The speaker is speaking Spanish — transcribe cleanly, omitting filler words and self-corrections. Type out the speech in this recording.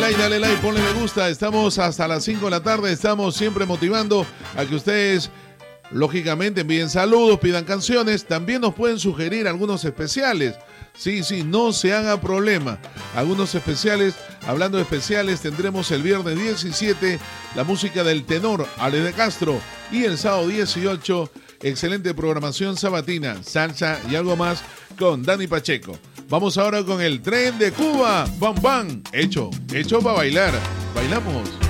dale like, ponle me gusta. Estamos hasta las 5 de la tarde. Estamos siempre motivando a que ustedes, lógicamente, envíen saludos, pidan canciones. También nos pueden sugerir algunos especiales. Sí, no se haga problema. Algunos especiales, hablando de especiales, tendremos el viernes 17 la música del tenor Ale de Castro y el sábado 18 excelente programación sabatina, salsa y algo más con Dani Pacheco. Vamos ahora con el tren de Cuba. Bam, bam. Hecho para bailar. Bailamos.